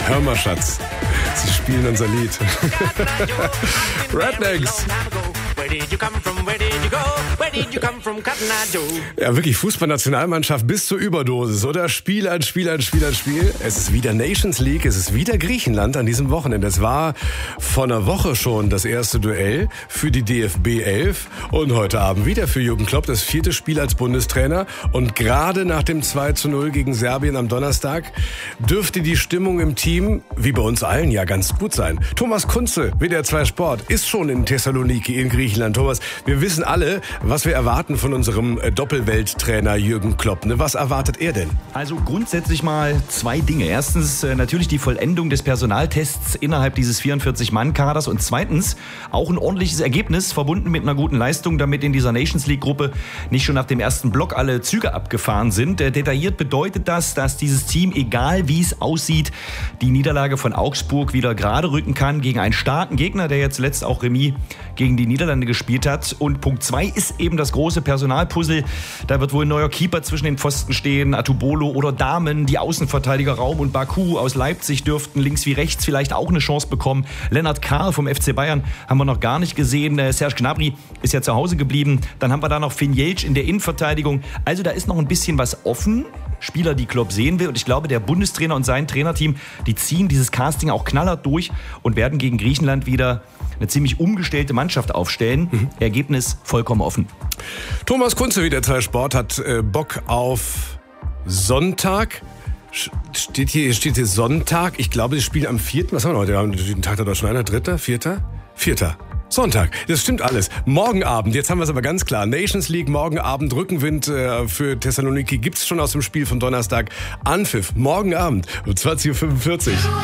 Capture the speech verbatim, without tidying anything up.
Hör mal, Schatz, sie spielen unser Lied. Rednecks. Ja, wirklich, Fußballnationalmannschaft bis zur Überdosis, oder? Spiel an Spiel an Spiel an Spiel. Es ist wieder Nations League, es ist wieder Griechenland an diesem Wochenende. Es war vor einer Woche schon das erste Duell für die D F B elf und heute Abend wieder für Jürgen Klopp das vierte Spiel als Bundestrainer. Und gerade nach dem zwei zu null gegen Serbien am Donnerstag dürfte die Stimmung im Team, wie bei uns allen, ja ganz gut sein. Thomas Kunze, W D R zwei Sport, ist schon in Thessaloniki in Griechenland. Thomas, wir wissen alle, was wir erwarten von unserem Doppelwelttrainer Jürgen Klopp. Ne? Was erwartet er denn? Also grundsätzlich mal zwei Dinge. Erstens äh, natürlich die Vollendung des Personaltests innerhalb dieses vierundvierzig-Mann-Kaders und zweitens auch ein ordentliches Ergebnis verbunden mit einer guten Leistung, damit in dieser Nations League-Gruppe nicht schon nach dem ersten Block alle Züge abgefahren sind. Äh, detailliert bedeutet das, dass dieses Team, egal wie es aussieht, die Niederlage von Augsburg wieder gerade rücken kann gegen einen starken Gegner, der jetzt letzt auch Remis gegen die Niederlande gespielt hat. Und Punkt zwei ist eben das große Personalpuzzle. Da wird wohl ein neuer Keeper zwischen den Pfosten stehen, Atubolo oder Dahmen. Die Außenverteidiger Raum und Baku aus Leipzig dürften links wie rechts vielleicht auch eine Chance bekommen. Lennart Karl vom F C Bayern haben wir noch gar nicht gesehen. Serge Gnabry ist ja zu Hause geblieben. Dann haben wir da noch Finn Jeltsch in der Innenverteidigung. Also da ist noch ein bisschen was offen. Spieler, die Klopp sehen will. Und ich glaube, der Bundestrainer und sein Trainerteam, die ziehen dieses Casting auch knallhart durch und werden gegen Griechenland wieder eine ziemlich umgestellte Mannschaft aufstellen. Mhm. Ergebnis vollkommen offen. Thomas Kunze, W D R zwei Sport, hat äh, Bock auf Sonntag. Steht hier, steht hier Sonntag. Ich glaube, sie spielen am vierten. Was haben wir heute? Wir haben den Tag der Deutschen Einheit. Dritter? Vierter? Vierter. Sonntag, das stimmt alles. Morgen Abend, jetzt haben wir es aber ganz klar. Nations League, morgen Abend, Rückenwind äh, für Thessaloniki gibt's schon aus dem Spiel von Donnerstag. Anpfiff, morgen Abend um zwanzig Uhr fünfundvierzig.